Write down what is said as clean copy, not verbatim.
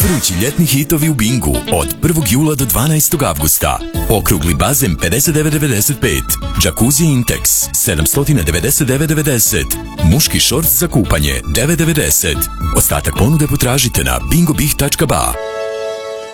Vrući ljetni hitovi u Bingu od 1. jula do 12. avgusta. Okrugli bazen 59,95. Jacuzzi Intex 799,90. Muški šorc za kupanje 9,90. Ostatak ponude potražite na bingobih.ba.